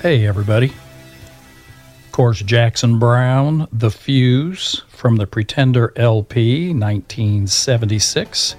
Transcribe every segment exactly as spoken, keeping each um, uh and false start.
Hey, everybody. Of course, Jackson Browne, The Fuse, from the Pretender L P, nineteen seventy-six.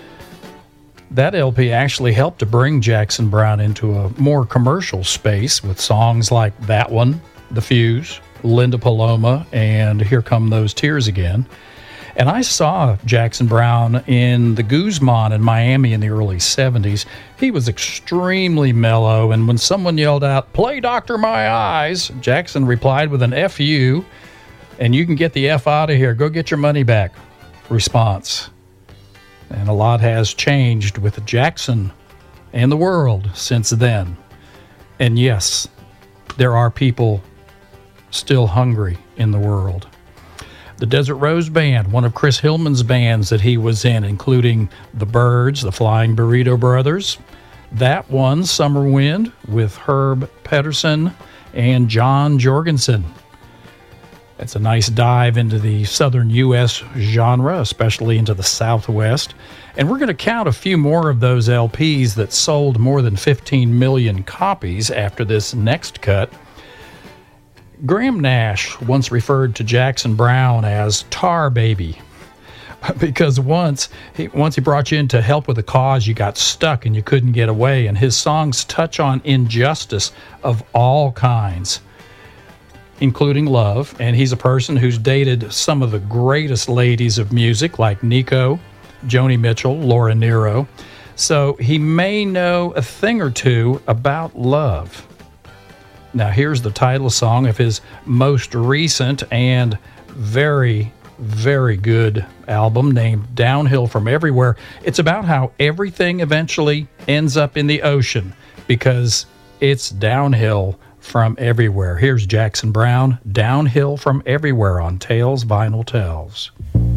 That L P actually helped to bring Jackson Browne into a more commercial space with songs like that one, The Fuse, Linda Paloma, and Here Come Those Tears Again. And I saw Jackson Browne in the Guzman in Miami in the early seventies. He was extremely mellow, and when someone yelled out, "Play Doctor My Eyes," Jackson replied with an F U, and you can get the F out of here, go get your money back response. And a lot has changed with Jackson and the world since then. And yes, there are people still hungry in the world. The Desert Rose Band, one of Chris Hillman's bands that he was in, including the Byrds, the Flying Burrito Brothers. That one, Summer Wind, with Herb Pedersen and John Jorgensen. It's a nice dive into the southern U S genre, especially into the Southwest. And we're going to count a few more of those L Ps that sold more than fifteen million copies after this next cut. Graham Nash once referred to Jackson Browne as Tar Baby because once he, once he brought you in to help with a cause, you got stuck and you couldn't get away. And his songs touch on injustice of all kinds, including love. And he's a person who's dated some of the greatest ladies of music like Nico, Joni Mitchell, Laura Nyro. So he may know a thing or two about love. Now, here's the title song of his most recent and very, very good album named Downhill from Everywhere. It's about how everything eventually ends up in the ocean because it's downhill from everywhere. Here's Jackson Browne, Downhill from Everywhere on Tales Vinyl Tells.